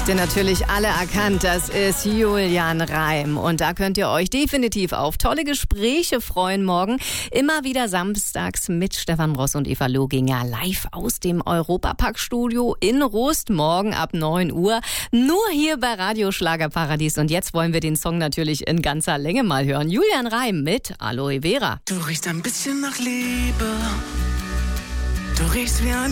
Habt ihr natürlich alle erkannt, das ist Julian Reim. Und da könnt ihr euch definitiv auf tolle Gespräche freuen morgen. Immer wieder samstags mit Stefan Ross und Eva Loginger live aus dem Europapark-Studio in Rust. Morgen ab 9 Uhr. Nur hier bei Radio Schlagerparadies. Und jetzt wollen wir den Song natürlich in ganzer Länge mal hören. Julian Reim mit Aloe Vera. Du riechst ein bisschen nach Liebe. Du riechst wie ein